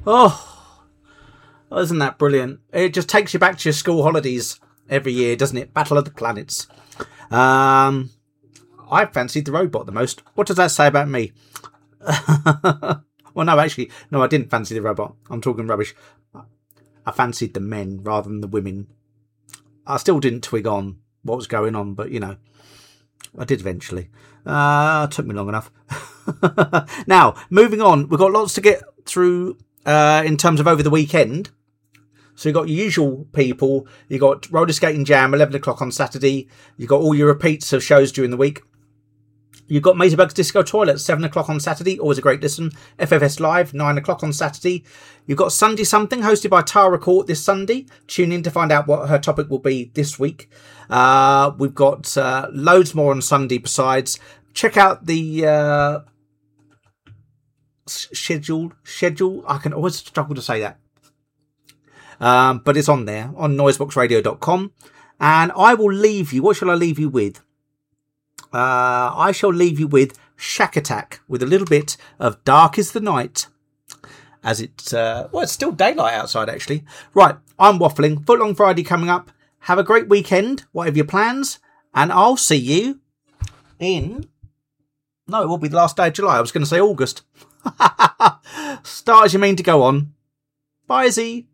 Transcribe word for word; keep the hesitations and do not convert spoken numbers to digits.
Oh, isn't that brilliant? It just takes you back to your school holidays every year, doesn't it? Battle of the Planets. Um, I fancied the robot the most. What does that say about me? Well, no, actually, no, I didn't fancy the robot. I'm talking rubbish. I fancied the men rather than the women. I still didn't twig on what was going on, but, you know, I did eventually. Uh, it took me long enough. Now, moving on. We've got lots to get through uh, in terms of over the weekend. So you've got your usual people. You've got Roller Skating Jam, eleven o'clock on Saturday. You've got all your repeats of shows during the week. You've got Mazerbug's Disco Toilet, seven o'clock on Saturday. Always a great listen. F F S Live, nine o'clock on Saturday. You've got Sunday Something, hosted by Tara Court this Sunday. Tune in to find out what her topic will be this week. Uh, we've got uh, loads more on Sunday besides. Check out the uh, schedule. Schedule. I can always struggle to say that. Um, but it's on there, on noisebox radio dot com. And I will leave you. What shall I leave you with? Uh, I shall leave you with Shack Attack, with a little bit of Dark is the Night. As it's, uh, well, it's still daylight outside, actually. Right, I'm waffling. Footlong Friday coming up. Have a great weekend, whatever your plans. And I'll see you in... No, it will be the last day of July. I was going to say August. Start as you mean to go on. Bye, Z.